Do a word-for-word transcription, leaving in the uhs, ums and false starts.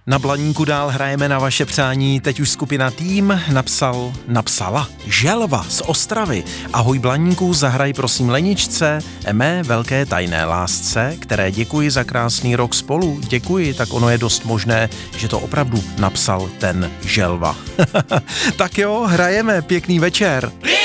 Na Blaníku dál hrajeme na vaše přání, teď už skupina Tým napsal, napsala Želva z Ostravy. Ahoj Blaníku, zahraj prosím Leničce, mé velké tajné lásce, které děkuji za krásný rok spolu. Děkuji, tak ono je dost možné, že to opravdu napsal ten Želva. Tak jo, hrajeme, pěkný večer.